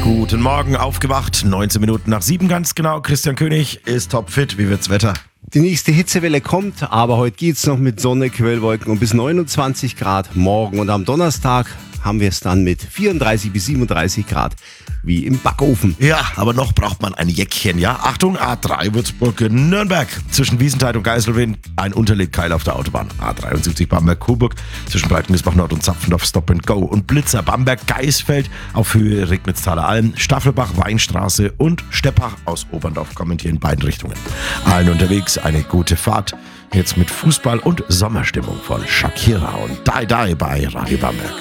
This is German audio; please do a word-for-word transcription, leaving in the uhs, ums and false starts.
Guten Morgen, aufgewacht, neunzehn Minuten nach sieben ganz genau. Christian König ist topfit. Wie wird's Wetter? Die nächste Hitzewelle kommt, aber heute geht's noch mit Sonne, Quellwolken und bis neunundzwanzig Grad morgen. Und am Donnerstag haben wir es dann mit vierunddreißig bis siebenunddreißig Grad wie im Backofen. Ja, aber noch braucht man ein Jäckchen, ja? Achtung, A drei Würzburg-Nürnberg. Zwischen Wiesenthal und Geiselwind ein Unterlegkeil auf der Autobahn. A dreiundsiebzig Bamberg-Coburg. Zwischen Breitengesbach-Nord und Zapfendorf Stop and Go. Und Blitzer Bamberg-Geisfeld auf Höhe Regnitz-Thaler Alm. Staffelbach-Weinstraße und Steppach aus Oberndorf kommen hier in beiden Richtungen. Allen unterwegs eine gute Fahrt. Jetzt mit Fußball und Sommerstimmung von Shakira und Die Die bei Radio Bamberg.